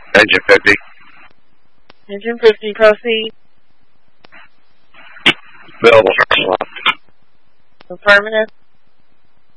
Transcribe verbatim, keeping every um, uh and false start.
Engine fifty. Engine fifty, proceed. Available for slot. Affirmative.